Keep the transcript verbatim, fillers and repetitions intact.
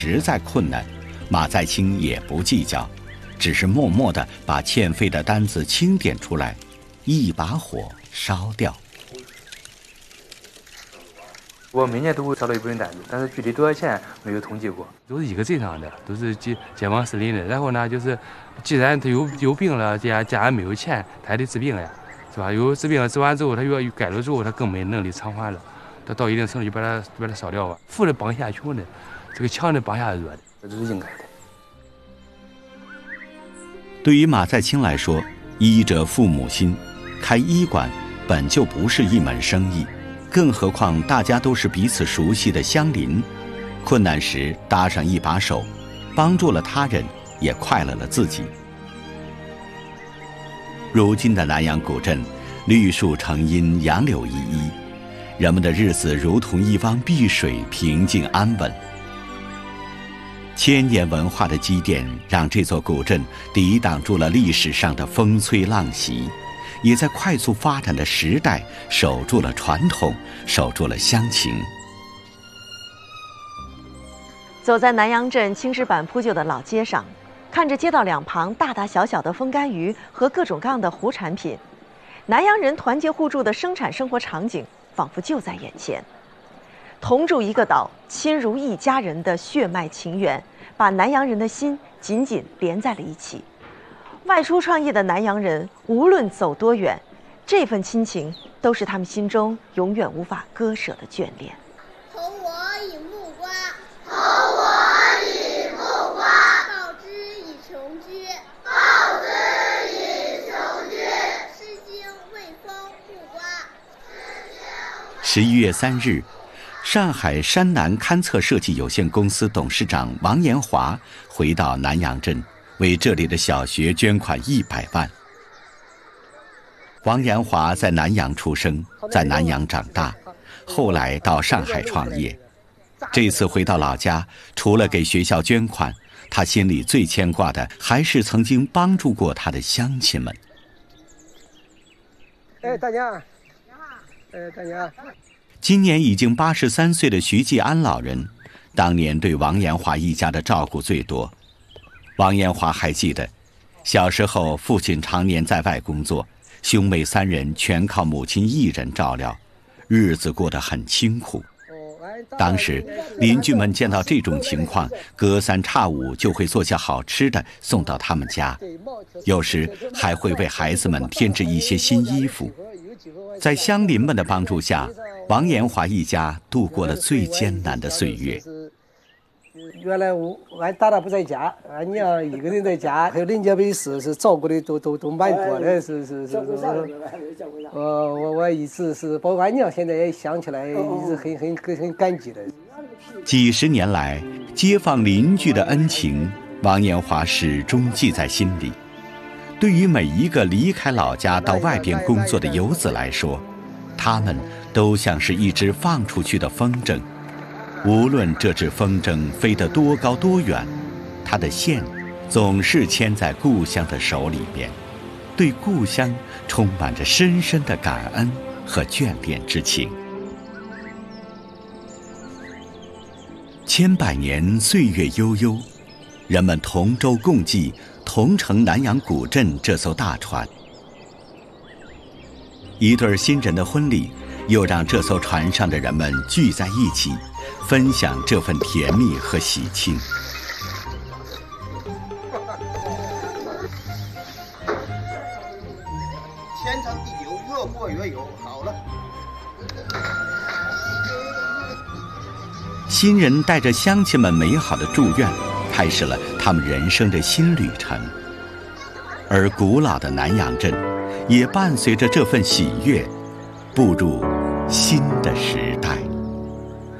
实在困难，马在清也不计较，只是默默地把欠费的单子清点出来，一把火烧掉。 我每年都会收到一部分单子，但是具体多少钱没有统计过。都是一个镇上的，都是街街坊四邻的。然后呢，就是既然他有有病了，家家人没有钱，他还得治病呀，是吧？有治病了，治完之后，他又改了之后，他更没能力偿还了。他到一定程度就把它就把它烧掉吧。富的帮下穷的，这个强的帮下弱的，这都是应该的。 对于马在清来说，医者父母心，开医馆本就不是一门生意。更何况大家都是彼此熟悉的乡邻，困难时搭上一把手，帮助了他人，也快乐了自己。如今的南阳古镇，绿树成荫，杨柳依依，人们的日子如同一汪碧水，平静安稳。千年文化的积淀，让这座古镇抵挡住了历史上的风吹浪袭，也在快速发展的时代守住了传统，守住了乡情。 走在南阳镇青石板铺就的老街上，看着街道两旁大大小小的风干鱼和各种各样的湖产品，南阳人团结互助的生产生活场景仿佛就在眼前。同住一个岛，亲如一家人的血脉情缘，把南阳人的心紧紧连在了一起。外出创业的南阳人，无论走多远，这份亲情都是他们心中永远无法割舍的眷恋。 投我以木瓜，投我以木瓜，报之以琼琚，报之以琼琚，诗经未丰木瓜。 十一月三日，上海山南勘测设计有限公司董事长王延华回到南阳镇，为这里的小学捐款一百万。王延华在南阳出生，在南阳长大，后来到上海创业。这次回到老家，除了给学校捐款，他心里最牵挂的还是曾经帮助过他的乡亲们。 哎，大娘，哎，大娘。 今年已经八十三岁的徐继安老人，当年对王延华一家的照顾最多。王延华还记得，小时候父亲常年在外工作，兄妹三人全靠母亲一人照料，日子过得很清苦。当时邻居们见到这种情况，隔三差五就会做些好吃的送到他们家，有时还会为孩子们添置一些新衣服。在乡邻们的帮助下，王延华一家度过了最艰难的岁月。 原来我俺大大不在家，俺娘一个人在家，还有人家没事，是照顾的都都都蛮多的，是是是是。呃，我我一直是，包括俺娘现在也想起来，一直很很很很感激的。 几十年来，街坊邻居的恩情，王延华始终记在心里。对于每一个离开老家到外边工作的游子来说，他们都像是一只放出去的风筝，无论这只风筝飞得多高多远，它的线总是牵在故乡的手里边，对故乡充满着深深的感恩和眷恋之情。千百年岁月悠悠，人们同舟共济，同乘南阳古镇这艘大船。一对新人的婚礼，又让这艘船上的人们聚在一起，分享这份甜蜜和喜庆。 天长地久，越过越有。好了。 新人带着乡亲们美好的祝愿，开始了他们人生的新旅程。而古老的南阳镇，也伴随着这份喜悦，步入新的时代。